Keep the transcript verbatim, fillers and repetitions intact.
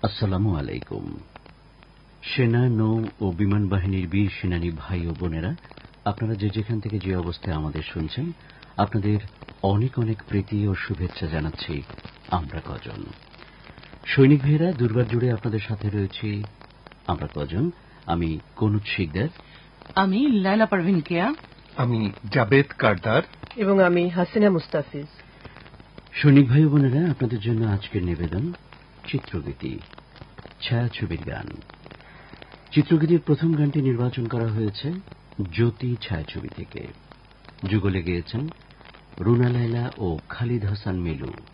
আসসালামু আলাইকুম। সেনা, নৌ ও বিমান বাহিনীর বীর সেনানী ভাই ও বোনেরা, আপনারা যে যেখান থেকে যে অবস্থায় আমাদের শুনছেন, আপনাদের অনেক অনেক প্রীতি ও শুভেচ্ছা জানাচ্ছি আমরা কজন। সৈনিক ভাইয়েরা, দুর্বার জুড়ে আপনাদের সাথে রয়েছি আমরা কজন। আমি কনুজ শিকদার, আমি লায়লা পারভিন কেয়া, আমি জাবেদ কারদার এবং আমি হাসিনা মুস্তাফিজ। সৈনিক ভাই বোনেরা, আপনাদের জন্য আজকের নিবেদন চিত্রগীতি, ছায়াছবির গান। চিত্রগীতির প্রথম গানটি নির্বাচন করা হয়েছে জ্যোতি ছায়াছবি থেকে। যুগলে গেয়েছেন রুনা লায়লা ও খালিদ হাসান মিলু।